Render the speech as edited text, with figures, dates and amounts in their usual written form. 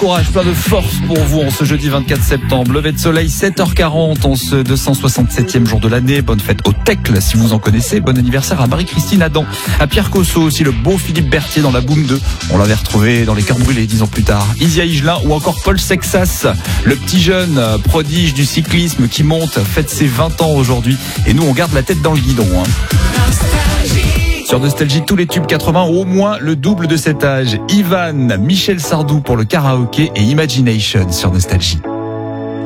courage, plein de force pour vous en ce jeudi 24 septembre. Lever de soleil 7h40 en ce 267e jour de l'année. Bonne fête au Tecle si vous en connaissez. Bon anniversaire à Marie-Christine Adam, à Pierre Cosso aussi, le beau Philippe Berthier dans la Boom 2. On l'avait retrouvé dans les Cœurs Brûlés 10 ans plus tard. Isia Higelin ou encore Paul Sexas, le petit jeune prodige du cyclisme qui monte, fête ses 20 ans aujourd'hui. Et nous on garde la tête dans le guidon. Sur Nostalgie, tous les tubes 80 ont au moins le double de cet âge. Ivan, Michel Sardou pour le karaoké et Imagination sur Nostalgie.